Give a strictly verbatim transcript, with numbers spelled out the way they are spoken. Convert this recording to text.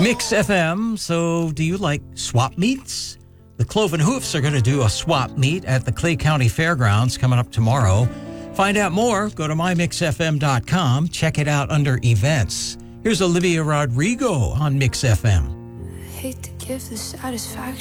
Mix F M. So do you like swap meets? The Cloven Hoofs are going to do a swap meet at the Clay County Fairgrounds coming up tomorrow. Find out more, go to my mix f m dot com. Check it out under events. Here's Olivia Rodrigo on Mix F M. I hate to give the satisfaction.